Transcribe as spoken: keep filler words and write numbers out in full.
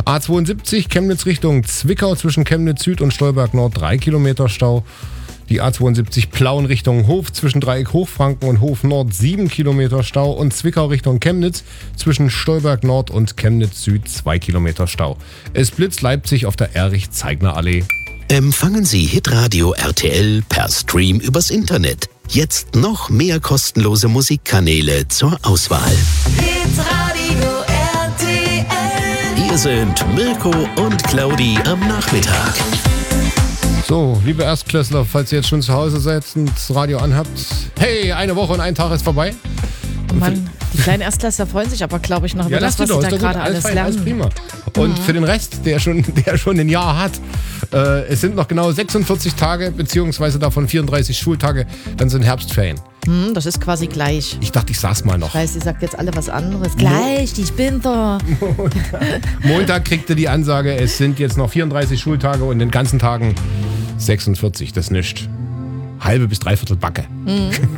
A zweiundsiebzig Chemnitz Richtung Zwickau zwischen Chemnitz Süd und Stolberg Nord drei Kilometer Stau. Die A zweiundsiebzig Plauen Richtung Hof zwischen Dreieck Hochfranken und Hof Nord sieben Kilometer Stau und Zwickau Richtung Chemnitz zwischen Stolberg Nord und Chemnitz Süd zwei Kilometer Stau. Es blitzt Leipzig auf der Erich-Zeigner-Allee. Empfangen Sie Hitradio R T L per Stream übers Internet. Jetzt noch mehr kostenlose Musikkanäle zur Auswahl. Hitradio R T L. Hier sind Mirko und Claudi am Nachmittag. So, liebe Erstklässler, falls ihr jetzt schon zu Hause seid und das Radio anhabt, hey, eine Woche und ein Tag ist vorbei. Mann, die kleinen Erstklässler freuen sich aber, glaube ich, noch über Ja, das, was doch, sie da gerade alles alles fein, alles lernen. prima. Und mhm. für den Rest, der schon, der schon ein Jahr hat, äh, es sind noch genau sechsundvierzig Tage, beziehungsweise davon vierunddreißig Schultage, dann sind Herbstferien. Hm, das ist quasi gleich. Ich dachte, ich sag's mal noch. Ich weiß, sie sagt jetzt alle was anderes. Gleich, die Spinter. Montag. Montag kriegte die Ansage, es sind jetzt noch vierunddreißig Schultage und in den ganzen Tagen sechsundvierzig, das ist nichts. Halbe bis dreiviertel Backe. Mhm.